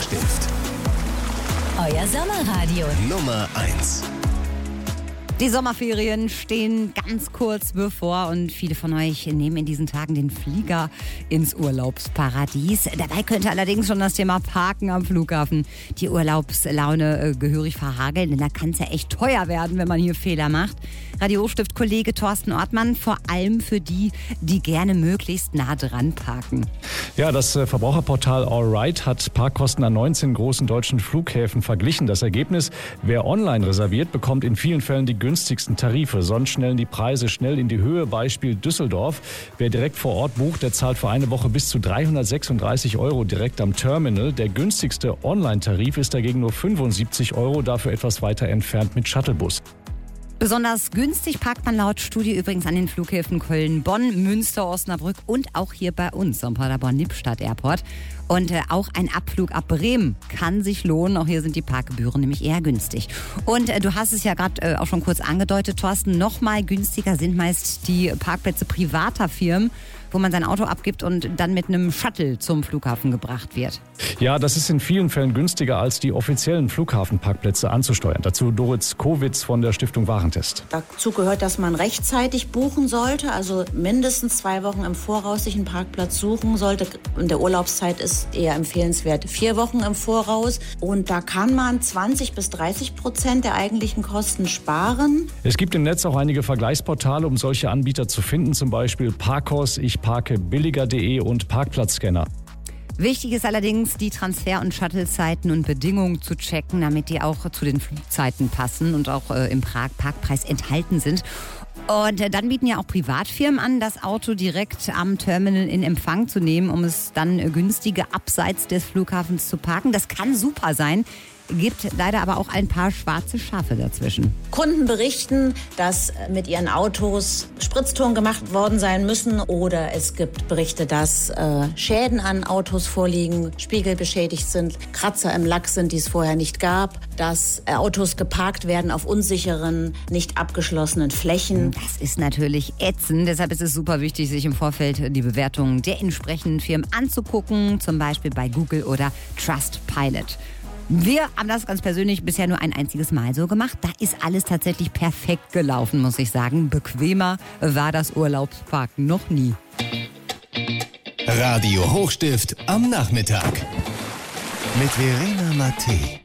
Hochstift. Euer Sommerradio. Nummer 1. Die Sommerferien stehen ganz kurz bevor und viele von euch nehmen in diesen Tagen den Flieger ins Urlaubsparadies. Dabei könnte allerdings schon das Thema Parken am Flughafen die Urlaubslaune gehörig verhageln, denn da kann es ja echt teuer werden, wenn man hier Fehler macht. Radio Hochstift-Kollege Thorsten Ortmann, vor allem für die, die gerne möglichst nah dran parken. Ja, das Verbraucherportal AllRight hat Parkkosten an 19 großen deutschen Flughäfen verglichen. Das Ergebnis: Wer online reserviert, bekommt in vielen Fällen die günstigsten Tarife. Sonst schnellen die Preise schnell in die Höhe. Beispiel Düsseldorf. Wer direkt vor Ort bucht, der zahlt für eine Woche bis zu 336 € direkt am Terminal. Der günstigste Online-Tarif ist dagegen nur 75 €, dafür etwas weiter entfernt mit Shuttlebus. Besonders günstig parkt man laut Studie übrigens an den Flughäfen Köln, Bonn, Münster, Osnabrück und auch hier bei uns am Paderborn-Lippstadt Airport. Und auch ein Abflug ab Bremen kann sich lohnen. Auch hier sind die Parkgebühren nämlich eher günstig. Und du hast es ja gerade auch schon kurz angedeutet, Thorsten, noch mal günstiger sind meist die Parkplätze privater Firmen, wo man sein Auto abgibt und dann mit einem Shuttle zum Flughafen gebracht wird. Ja, das ist in vielen Fällen günstiger als die offiziellen Flughafenparkplätze anzusteuern. Dazu Doris Kowitz von der Stiftung Warentest. Dazu gehört, dass man rechtzeitig buchen sollte, also mindestens 2 Wochen im Voraus sich einen Parkplatz suchen sollte. In der Urlaubszeit ist eher empfehlenswert 4 Wochen im Voraus. Und da kann man 20-30% der eigentlichen Kosten sparen. Es gibt im Netz auch einige Vergleichsportale, um solche Anbieter zu finden, zum Beispiel Parkhaus, ichparkebilliger.de und Parkplatzscanner. Wichtig ist allerdings, die Transfer- und Shuttlezeiten und Bedingungen zu checken, damit die auch zu den Flugzeiten passen und auch im Parkpreis enthalten sind. Und dann bieten ja auch Privatfirmen an, das Auto direkt am Terminal in Empfang zu nehmen, um es dann günstiger abseits des Flughafens zu parken. Das kann super sein. Gibt leider aber auch ein paar schwarze Schafe dazwischen. Kunden berichten, dass mit ihren Autos Spritztouren gemacht worden sein müssen, oder es gibt Berichte, dass Schäden an Autos vorliegen, Spiegel beschädigt sind, Kratzer im Lack sind, die es vorher nicht gab, dass Autos geparkt werden auf unsicheren, nicht abgeschlossenen Flächen. Das ist natürlich ätzend. Deshalb ist es super wichtig, sich im Vorfeld die Bewertungen der entsprechenden Firmen anzugucken, zum Beispiel bei Google oder Trustpilot. Wir haben das ganz persönlich bisher nur ein einziges Mal so gemacht. Da ist alles tatsächlich perfekt gelaufen, muss ich sagen. Bequemer war das Urlaubsparken noch nie. Radio Hochstift am Nachmittag. Mit Verena Mattei.